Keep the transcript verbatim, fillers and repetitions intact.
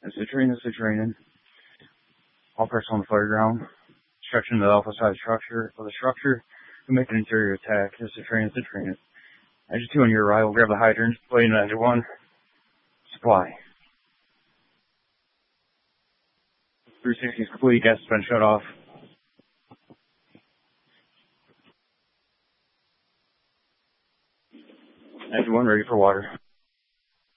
It's the train, it's the training. All personnel on the fire ground. Stretching the alpha side structure of the structure to make an interior attack. It's the train, it's the training. Engine two on your arrival, grab the hydrant, play in engine one. Supply. three sixty is complete, gas has been shut off. Engine one ready for water.